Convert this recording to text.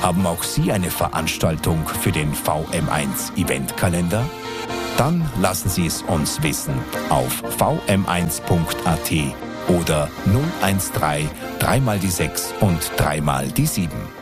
Haben auch Sie eine Veranstaltung für den VM1 Eventkalender? Dann lassen Sie es uns wissen auf vm1.at oder 013 3 mal die 6 und 3 mal die 7.